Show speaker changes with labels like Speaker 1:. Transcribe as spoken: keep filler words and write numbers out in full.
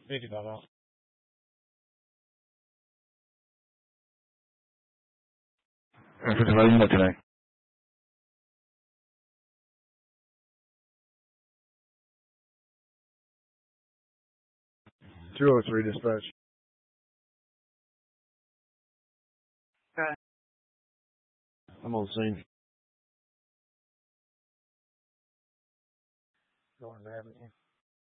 Speaker 1: fifty-five out.
Speaker 2: fifty-five unit today.
Speaker 3: two oh three dispatch.
Speaker 1: Okay.
Speaker 3: I'm on scene.
Speaker 1: Going to Avenue.